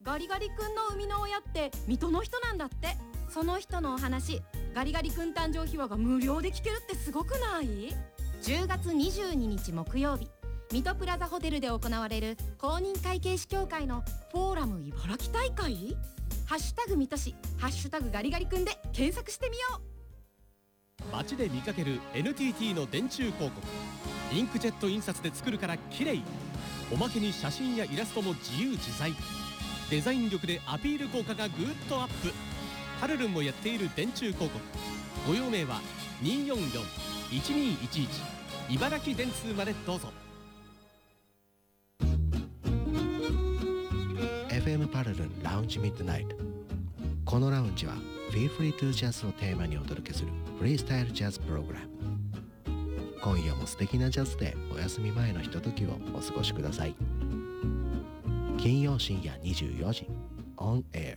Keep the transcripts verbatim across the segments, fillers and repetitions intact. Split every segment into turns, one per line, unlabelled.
ガリガリ君の生みの親って水戸の人なんだって。その人のお話、ガリガリ君誕生秘話が無料で聞けるってすごくない？じゅうがつにじゅうににち木曜日、水戸プラザホテルで行われる公認会計士協会のフォーラム茨城大会。ハッシュタグ水戸市、ハッシュタグガリガリ君で検索してみよ
う。街で見かける エヌティーティー の電柱広告、インクジェット印刷で作るから綺麗。おまけに写真やイラストも自由自在。デザイン力でアピール効果がぐーっとアップ。ハルルンもやっている電柱広告。ご用命はにーよんよん いちにーいちいち茨城電通までどうぞ。
エフエム パルルンラウンジミッドナイト。このラウンジは Feel Free to Jazz をテーマにお届けするフリースタイルジャズプログラム。今夜も素敵なジャズでお休み前のひとときをお過ごしください。金曜深夜にじゅうよじ On Air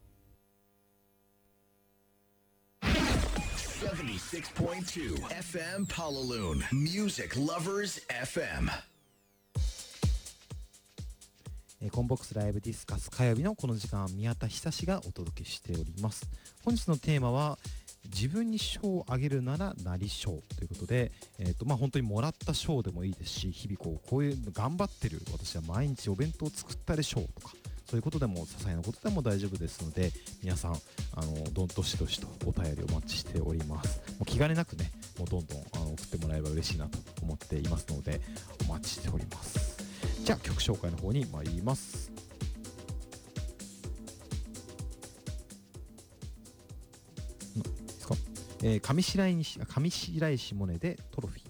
セブンティーシックスポイントツー エフエム Palaloon Music Lovers エフエム。
えー、コンボックスライブディスカス火曜日のこの時間、宮田久志がお届けしております。本日のテーマは自分に賞をあげるなら何賞ということで、えーとまあ、本当にもらった賞でもいいですし、日々こうこういうの頑張ってる、私は毎日お弁当を作ったでしょうとか、そういうことでも些細なことでも大丈夫ですので、皆さんあのどんどしどしとお便りお待ちしております。もう気兼ねなくね、もうどんどんあの送ってもらえば嬉しいなと思っていますので、お待ちしております。じゃあ曲紹介の方に参ります。えー、上白石上白石萌音でトロフィー。